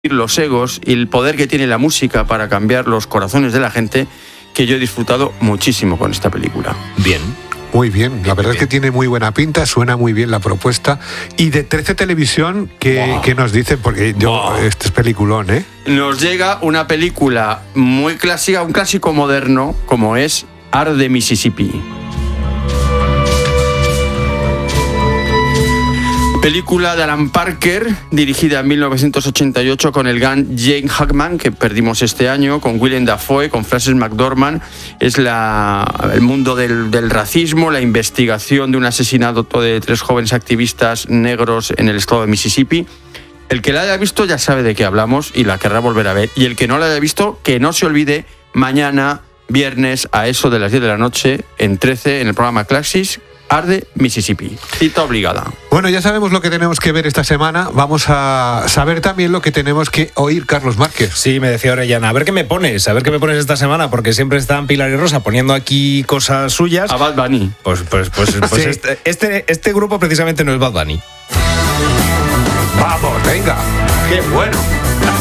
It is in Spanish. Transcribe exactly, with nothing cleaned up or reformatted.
los egos y el poder que tiene la música para cambiar los corazones de la gente, que yo he disfrutado muchísimo con esta película. Bien. Muy bien, la verdad es que tiene muy buena pinta, suena muy bien la propuesta. Y de trece Televisión, ¿qué, wow. ¿qué nos dicen? Porque yo, wow. este es peliculón, ¿eh? Nos llega una película muy clásica, un clásico moderno, como es Arde Mississippi. Película de Alan Parker, dirigida en mil novecientos ochenta y ocho con el gran Gene Hackman, que perdimos este año, con Willem Dafoe, con Frances McDormand. Es la, el mundo del, del racismo, la investigación de un asesinato de tres jóvenes activistas negros en el estado de Mississippi. El que la haya visto ya sabe de qué hablamos y la querrá volver a ver. Y el que no la haya visto, que no se olvide, mañana, viernes, a eso de las diez de la noche, en trece, en el programa Claxis, Arde Mississippi. Cita obligada. Bueno, ya sabemos lo que tenemos que ver esta semana. Vamos a saber también lo que tenemos que oír, Carlos Márquez. Sí, me decía Orellana, a ver qué me pones, a ver qué me pones esta semana, porque siempre están Pilar y Rosa poniendo aquí cosas suyas. A Bad Bunny. Pues, pues, pues, pues Sí. este, este, este grupo precisamente no es Bad Bunny. Vamos, venga. ¡Qué bueno!